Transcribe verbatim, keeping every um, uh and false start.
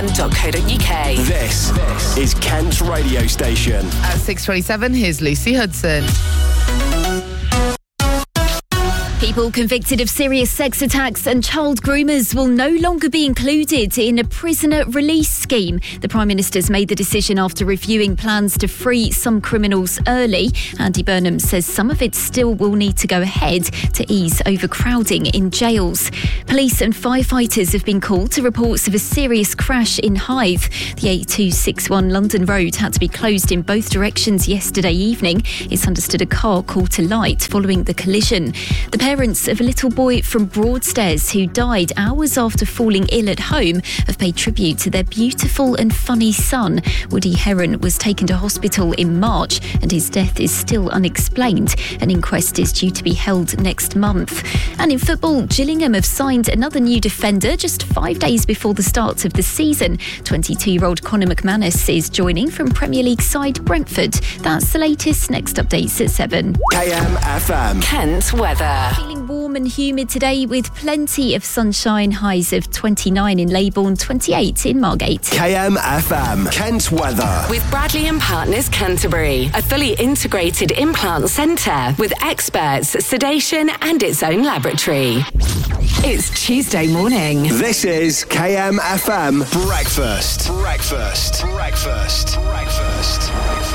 dot co dot uk. This is Kent's radio station. At six twenty-seven, here's Lucy Hudson. People convicted of serious sex attacks and child groomers will no longer be included in a prisoner release scheme. The Prime Minister's made the decision after reviewing plans to free some criminals early. Andy Burnham says some of it still will need to go ahead to ease overcrowding in jails. Police and firefighters have been called to reports of a serious crash in Hythe. The eight two six one London Road had to be closed in both directions yesterday evening. It's understood a car caught to light following the collision. The parents of a little boy from Broadstairs who died hours after falling ill at home have paid tribute to their beautiful and funny son. Woody Heron was taken to hospital in March and his death is still unexplained. An inquest is due to be held next month. And in football, Gillingham have signed another new defender just five days before the start of the season. twenty-two-year-old Conor McManus is joining from Premier League side Brentford. That's the latest. Next updates at seven. K M F M. Kent weather. Feeling warm and humid today with plenty of sunshine. Highs of twenty-nine in Leybourne, twenty-eight in Margate. K M F M. Kent weather. With Bradley and Partners Canterbury, a fully integrated implant centre with experts, sedation and its own laboratory. It's Tuesday morning. This is K M F M Breakfast. Breakfast. Breakfast. Breakfast.